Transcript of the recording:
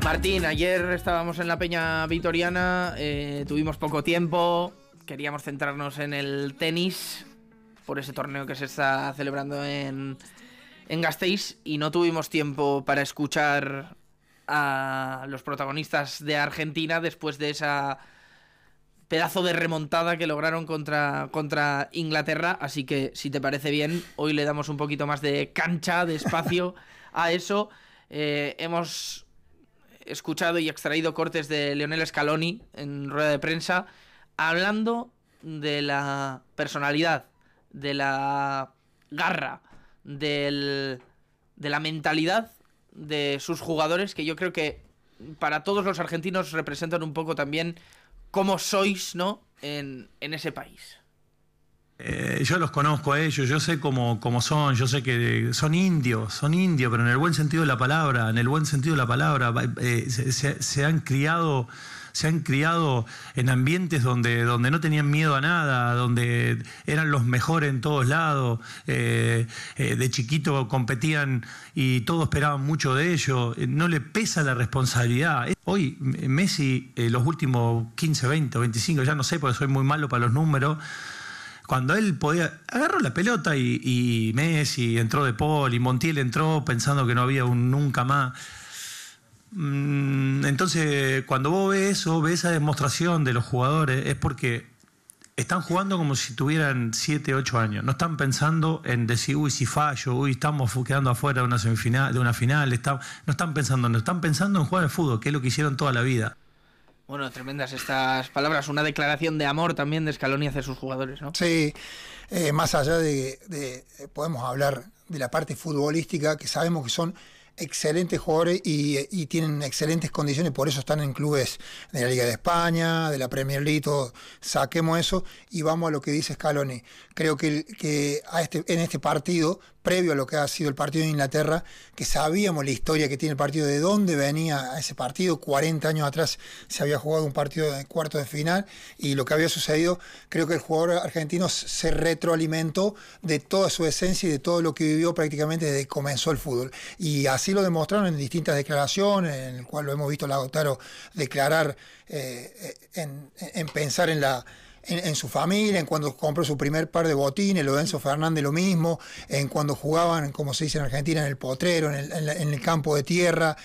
Martín, ayer estábamos en la Peña Vitoriana, tuvimos poco tiempo, queríamos centrarnos en el tenis por ese torneo que se está celebrando en Gasteiz y no tuvimos tiempo para escuchar a los protagonistas de Argentina después de esa pedazo de remontada que lograron contra Inglaterra, así que si te parece bien, hoy le damos un poquito más de cancha, de espacio a eso. Hemos escuchado y extraído cortes de Lionel Scaloni en rueda de prensa hablando de la personalidad, de la garra, de la mentalidad de sus jugadores, que yo creo que para todos los argentinos representan un poco también cómo sois, ¿no?, en ese país. Yo los conozco a ellos, yo sé cómo son, yo sé que son indios, pero en el buen sentido de la palabra, se han criado en ambientes donde no tenían miedo a nada, donde eran los mejores en todos lados, de chiquito competían y todos esperaban mucho de ellos, no le pesa la responsabilidad. Hoy Messi, los últimos 15, 20 o 25, ya no sé porque soy muy malo para los números, cuando él podía, agarró la pelota y Messi entró de Paul y Montiel entró pensando que no había un nunca más. Entonces, cuando vos ves eso, ves esa demostración de los jugadores, es porque están jugando como si tuvieran 7, 8 años. No están pensando en decir, uy, si fallo, uy, estamos quedando afuera de una semifinal, de una final. No están pensando en jugar al fútbol, que es lo que hicieron toda la vida. Bueno, tremendas estas palabras, una declaración de amor también de Scaloni hacia sus jugadores, ¿no? Sí, más allá podemos hablar de la parte futbolística, que sabemos que son excelentes jugadores y tienen excelentes condiciones, por eso están en clubes de la Liga de España, de la Premier League, todo. Saquemos eso y vamos a lo que dice Scaloni. Creo que en este partido, previo a lo que ha sido el partido de Inglaterra, que sabíamos la historia que tiene el partido, de dónde venía ese partido, 40 años atrás se había jugado un partido de cuartos de final y lo que había sucedido, creo que el jugador argentino se retroalimentó de toda su esencia y de todo lo que vivió prácticamente desde que comenzó el fútbol. Y así lo demostraron en distintas declaraciones, en el cual lo hemos visto a Lautaro declarar en pensar en su familia, en cuando compró su primer par de botines, lo de Enzo Fernández lo mismo, en cuando jugaban, como se dice en Argentina, en el potrero, en el campo de tierra,